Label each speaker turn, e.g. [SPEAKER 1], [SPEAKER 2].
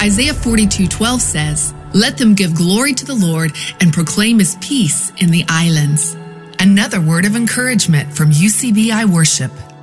[SPEAKER 1] Isaiah 42:12 says, "Let them give glory to the Lord and proclaim his peace in the islands." Another word of encouragement from UCBI Worship.